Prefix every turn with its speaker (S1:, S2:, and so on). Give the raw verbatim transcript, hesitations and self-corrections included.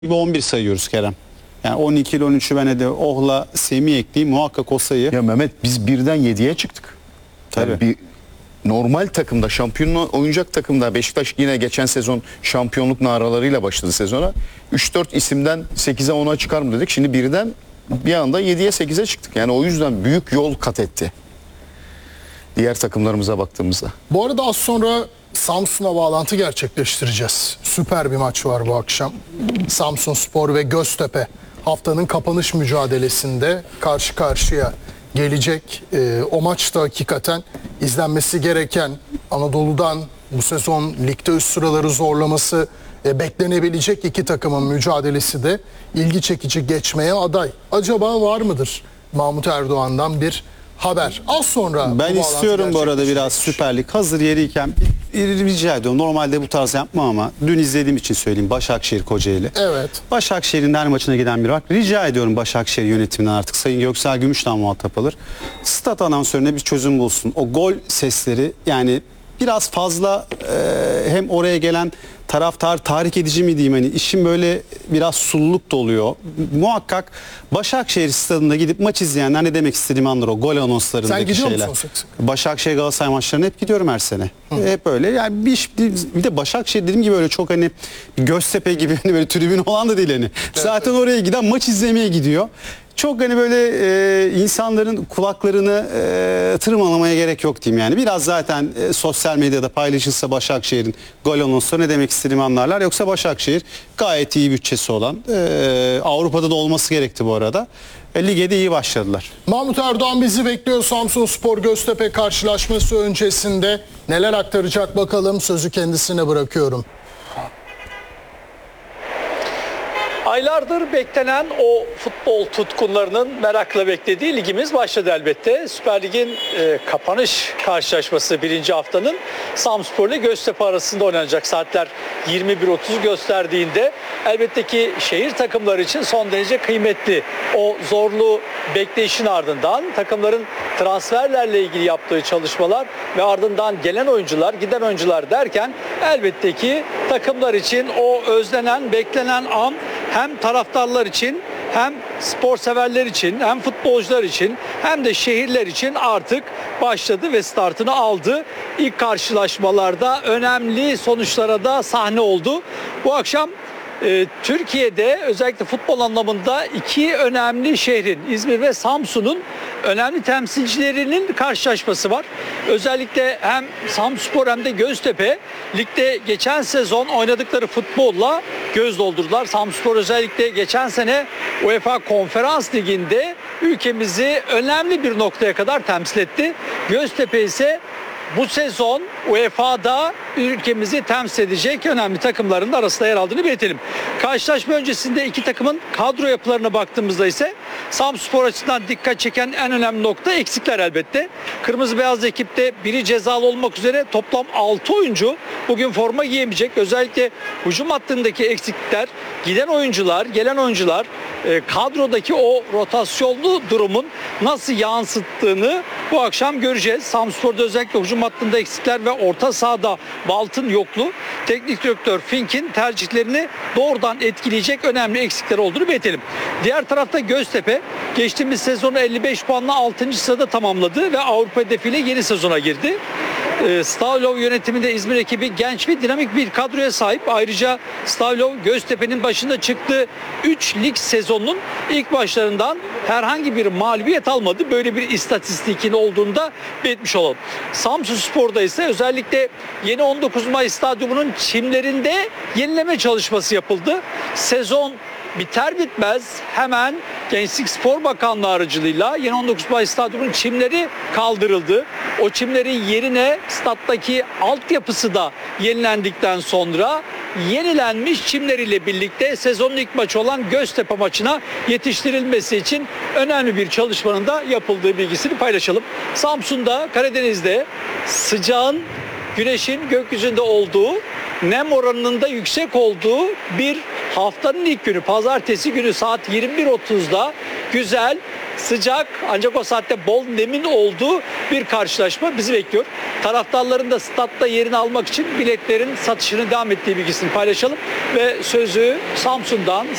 S1: gibi on bir sayıyoruz Kerem. Yani on iki ile on üçü ben de Oh'la Semih ekleyeyim, muhakkak o sayı.
S2: Ya Mehmet, biz birden yediye çıktık.
S1: Tabii.
S2: Yani bir normal takımda, şampiyon oyuncak takımda Beşiktaş yine geçen sezon şampiyonluk naralarıyla başladı sezona. üç dört isimden sekize ona çıkar mı dedik. Şimdi birden bir anda yediye sekize çıktık. Yani o yüzden büyük yol kat etti. Diğer takımlarımıza baktığımızda.
S3: Bu arada az sonra Samsun'a bağlantı gerçekleştireceğiz. Süper bir maç var bu akşam. Samsunspor ve Göztepe haftanın kapanış mücadelesinde karşı karşıya gelecek. Ee, o maç da hakikaten izlenmesi gereken, Anadolu'dan bu sezon ligde üst sıraları zorlaması e, beklenebilecek iki takımın mücadelesi de ilgi çekici geçmeye aday. Acaba var mıdır Mahmut Erdoğan'dan bir haber? Az sonra
S1: Ben
S3: bu
S1: istiyorum bu arada biraz Süper Lig hazır yeriyken bir rica ediyorum. Normalde bu tarz yapmam ama dün izlediğim için söyleyeyim. Başakşehir Kocaeli.
S3: Evet.
S1: Başakşehir'in her maçına giden biri var. Rica ediyorum Başakşehir yönetiminden artık Sayın Göksel Gümüş'ten muhatap alır. Stat anonsörüne bir çözüm bulsun. O gol sesleri yani biraz fazla e, hem oraya gelen taraftar tahrik edici mi diyeyim, hani işin böyle biraz sulluluk da oluyor. Muhakkak Başakşehir stadında gidip maç izleyenler ne demek istediğimi anlar o gol anonslarındaki
S3: Sen gidiyor
S1: şeyler.
S3: musun sık sık?
S1: Başakşehir Galatasaray maçlarına hep gidiyorum her sene. Hı. Hep öyle. Yani bir, bir de Başakşehir dediğim gibi öyle çok hani Göztepe gibi hani böyle tribün olan da değil hani. Evet, zaten evet. Oraya giden maç izlemeye gidiyor. Çok hani böyle e, insanların kulaklarını e, tırmalamaya gerek yok diyeyim yani. Biraz zaten e, sosyal medyada paylaşılsa Başakşehir'in gol anonsları ne demek istediğimi anlarlar. Yoksa Başakşehir gayet iyi bütçesi olan, e, Avrupa'da da olması gerekti bu arada. E, lige de iyi başladılar.
S3: Mahmut Erdoğan bizi bekliyor. Samsunspor Göztepe karşılaşması öncesinde neler aktaracak bakalım, sözü kendisine bırakıyorum.
S4: Aylardır beklenen o futbol tutkunlarının merakla beklediği ligimiz başladı elbette. Süper Lig'in e, kapanış karşılaşması birinci haftanın Samsunspor ile Göztepe arasında oynanacak. Saatler yirmi bir otuzu gösterdiğinde elbette ki şehir takımları için son derece kıymetli. O zorlu bekleyişin ardından takımların transferlerle ilgili yaptığı çalışmalar ve ardından gelen oyuncular, giden oyuncular derken elbette ki takımlar için o özlenen, beklenen an hem taraftarlar için, hem spor severler için, hem futbolcular için, hem de şehirler için artık başladı ve startını aldı. İlk karşılaşmalarda önemli sonuçlara da sahne oldu. Bu akşam e, Türkiye'de özellikle futbol anlamında iki önemli şehrin, İzmir ve Samsun'un önemli temsilcilerinin karşılaşması var. Özellikle hem Samsunspor hem de Göztepe ligde geçen sezon oynadıkları futbolla göz doldurdular. Samsunspor özellikle geçen sene UEFA Konferans Ligi'nde ülkemizi önemli bir noktaya kadar temsil etti. Göztepe ise bu sezon U E F A'da ülkemizi temsil edecek önemli takımların arasında yer aldığını belirtelim. Karşılaşma öncesinde iki takımın kadro yapılarına baktığımızda ise Samsunspor açısından dikkat çeken en önemli nokta eksikler elbette. Kırmızı beyaz ekipte biri cezalı olmak üzere toplam altı oyuncu bugün forma giyemeyecek. Özellikle hücum hattındaki eksiklikler, giden oyuncular, gelen oyuncular kadrodaki o rotasyonlu durumun nasıl yansıttığını bu akşam göreceğiz. Samsunspor'da özellikle hücum hattında eksikler ve orta sahada Balt'ın yokluğu teknik direktör Fink'in tercihlerini doğrudan etkileyecek önemli eksikler olduğunu belirtelim. Diğer tarafta Göztepe geçtiğimiz sezonu elli beş puanla altıncı sırada tamamladı ve Avrupa hedefiyle yeni sezona girdi. Stavlov yönetiminde İzmir ekibi genç ve dinamik bir kadroya sahip. Ayrıca Stavlov Göztepe'nin başında çıktığı üç lig sezonunun ilk başlarından herhangi bir mağlubiyet almadı. Böyle bir istatistikin olduğunu da belirtmiş olalım. Samsunspor'da ise özellikle yeni on dokuz Mayıs stadyumunun çimlerinde yenileme çalışması yapıldı. Sezon biter bitmez hemen Gençlik Spor Bakanlığı aracılığıyla yeni on dokuz Mayıs stadyumunun çimleri kaldırıldı. O çimlerin yerine stat'taki altyapısı da yenilendikten sonra yenilenmiş çimleriyle birlikte sezonun ilk maçı olan Göztepe maçına yetiştirilmesi için önemli bir çalışmanın da yapıldığı bilgisini paylaşalım. Samsun'da, Karadeniz'de sıcağın, güneşin gökyüzünde olduğu, nem oranının da yüksek olduğu bir haftanın ilk günü, pazartesi günü saat yirmi bir otuzda güzel sıcak ancak o saatte bol nemin olduğu bir karşılaşma bizi bekliyor. Taraftarların da statta yerini almak için biletlerin satışını devam ettiği bilgisini paylaşalım ve sözü Samsun'dan